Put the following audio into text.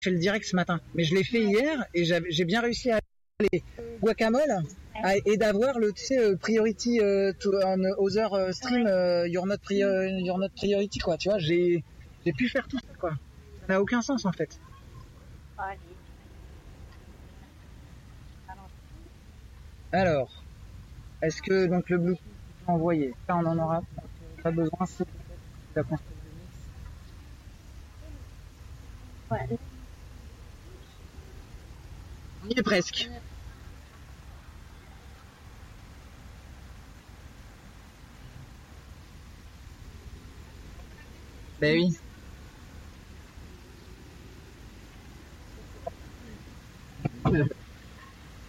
fait le direct ce matin. Mais je l'ai fait hier et j'ai bien réussi à aller guacamole et d'avoir le, tu sais, priority on other stream, your not priority, quoi. Tu vois, j'ai pu faire tout ça, quoi. Ça n'a aucun sens, en fait. Alors, est-ce que donc le Bluetooth est envoyé? Ça, on en aura pas besoin. C'est la console de mix. Ouais. On y est presque. Ben oui.